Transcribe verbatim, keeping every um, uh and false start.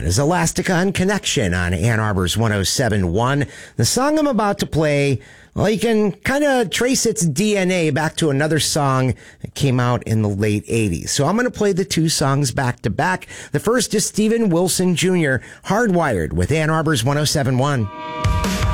That is Elasticon Connection on Ann Arbor's one oh seven point one. The song I'm about to play, well, you can kind of trace its D N A back to another song that came out in the late eighties. So I'm going to play the two songs back to back. The first is Steven Wilson Junior, Hardwired with Ann Arbor's one oh seven point one.